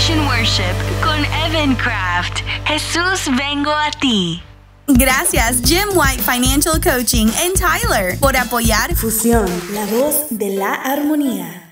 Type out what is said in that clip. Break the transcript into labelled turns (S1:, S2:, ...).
S1: Celebration Worship con Evan Craft. Jesús, vengo a ti.
S2: Gracias Jim White Financial Coaching en Tyler por apoyar
S3: Fusión, la voz de la armonía.